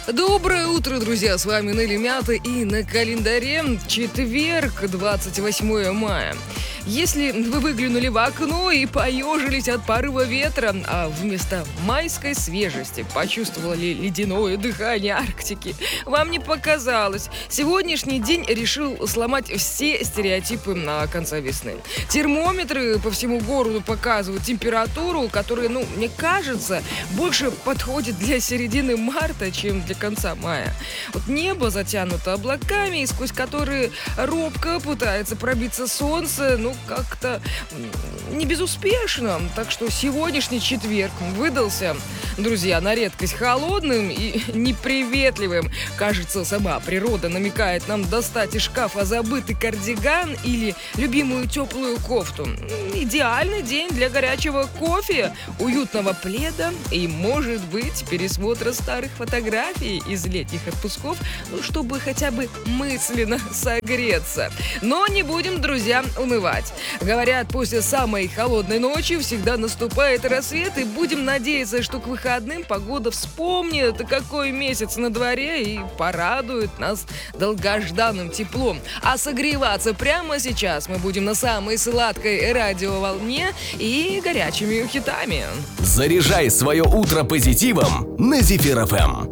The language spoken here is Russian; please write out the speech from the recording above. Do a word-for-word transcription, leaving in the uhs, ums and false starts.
Доброе утро, друзья! С вами Нелли Мята, и на календаре четверг, двадцать восьмое мая. Если вы выглянули в окно и поежились от порыва ветра, а вместо майской свежести почувствовали ледяное дыхание Арктики, вам не показалось. Сегодняшний день решил сломать все стереотипы на конца весны. Термометры по всему городу показывают температуру, которая, ну, мне кажется, больше подходит для середины марта, чем для конца мая. Вот небо затянуто облаками, сквозь которые робко пытается пробиться солнце, ну, как-то не безуспешно. Так что сегодняшний четверг выдался, друзья, на редкость холодным и неприветливым. Кажется, сама природа намекает нам достать из шкафа забытый кардиган или любимую теплую кофту. Идеальный день для горячего кофе, уютного пледа и, может быть, пересмотра старых фотографий из летних отпусков, ну, чтобы хотя бы мысленно согреться. Но не будем, друзья, унывать. Говорят, после самой холодной ночи всегда наступает рассвет, и будем надеяться, что к выходным погода вспомнит, какой месяц на дворе, и порадует нас долгожданным теплом. А согреваться прямо сейчас мы будем на самой сладкой радиоволне и горячими хитами. Заряжай свое утро позитивом на Зефир эф эм.